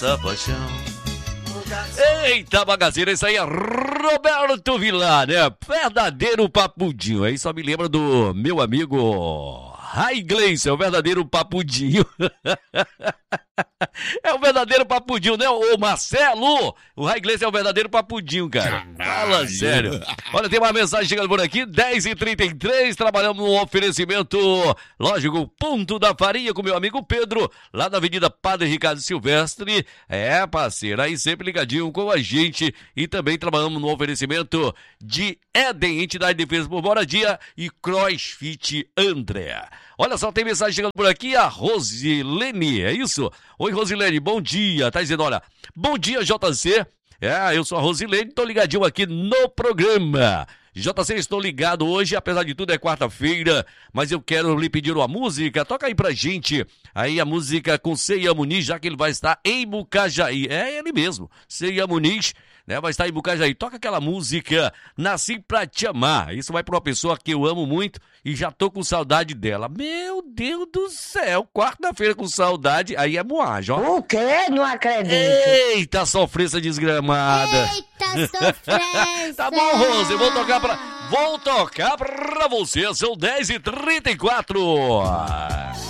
nossa paixão. Eita, bagaceira, isso aí é Roberto Vilar, né? Verdadeiro papudinho. Aí só me lembra do meu amigo Rai Gleice, o verdadeiro papudinho. É o verdadeiro papudinho, né? Ô Marcelo, o Rai Gleice é o verdadeiro papudinho, cara. Fala sério. Olha, tem uma mensagem chegando por aqui, 10h33, trabalhamos no oferecimento, lógico, Ponto da Farinha com meu amigo Pedro, lá na Avenida Padre Ricardo Silvestre. É, parceiro, aí sempre ligadinho com a gente. E também trabalhamos no oferecimento de Éden, entidade de defesa por moradia, e CrossFit André. Olha só, tem mensagem chegando por aqui, a Rosilene, é isso? Oi, Rosilene, bom dia. Tá dizendo, olha, bom dia, JC. Eu sou a Rosilene, tô ligadinho aqui no programa. JC, estou ligado hoje, apesar de tudo é quarta-feira, mas eu quero lhe pedir uma música. Toca aí pra gente, aí a música com Ceia Muniz, já que ele vai estar em Mucajaí. É ele mesmo, Ceia Muniz, né, vai estar em Mucajaí. Toca aquela música, Nasci Pra Te Amar. Isso vai pra uma pessoa que eu amo muito e já tô com saudade dela. Meu Deus do céu, quarta-feira com saudade, aí é moagem, ó. O quê? Não acredito. Eita, sofrência desgramada. Eita, sofrência. Tá bom, Rose, vou tocar pra você, são 10h34.